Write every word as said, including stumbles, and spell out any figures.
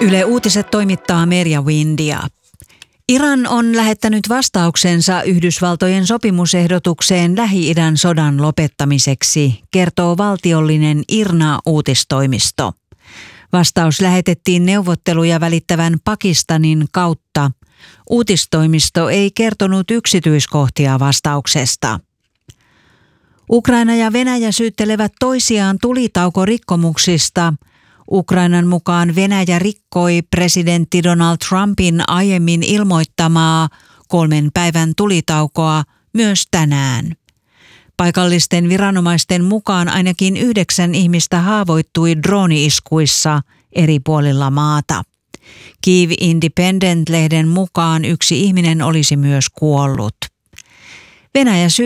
Yle Uutiset toimittaa Merja Windia. Iran on lähettänyt vastauksensa Yhdysvaltojen sopimusehdotukseen Lähi-idän sodan lopettamiseksi, kertoo valtiollinen I R N A-uutistoimisto. Vastaus lähetettiin neuvotteluja välittävän Pakistanin kautta. Uutistoimisto ei kertonut yksityiskohtia vastauksesta. Ukraina ja Venäjä syyttelevät toisiaan tulitaukorikkomuksista. Ukrainan mukaan Venäjä rikkoi presidentti Donald Trumpin aiemmin ilmoittamaa kolmen päivän tulitaukoa myös tänään. Paikallisten viranomaisten mukaan ainakin yhdeksän ihmistä haavoittui drooni-iskuissa eri puolilla maata. Kyiv Independent-lehden mukaan yksi ihminen olisi myös kuollut. Venäjä